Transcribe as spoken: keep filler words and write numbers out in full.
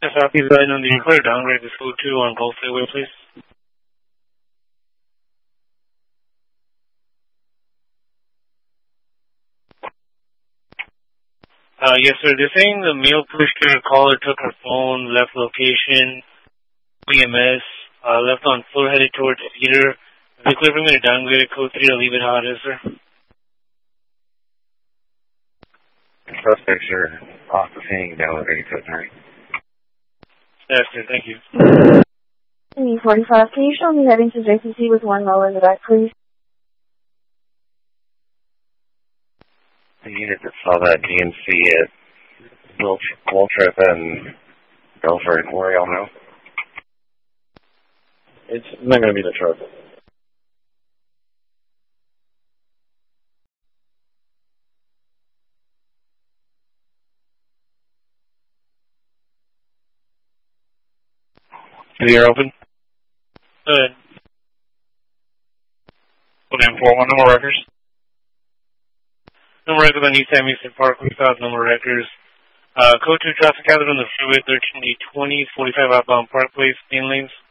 Southeast line on the required downgrade to code two on Gulf Freeway, please. Uh, yes, sir. They're saying the male pushcar caller took her phone, left location, E M S, uh, left on foot, headed towards Cedar. Is it clear for me to downgrade to code three or leave it how it is, sir? Suspects are off the scene, downgrade to code three. Yes, sir. Thank you. E forty-five, can you show me heading to J C C with one lower in the back, please? The unit that saw that G M C at Waltrip and Belford, where y'all know? It's not going to be the truck. You're open? Good. Okay, four one, number records. Number records on East Eastern Park, without number records. Uh, code two traffic hazard on the freeway, thirteen D twenty, forty-five outbound Park Place, main lanes.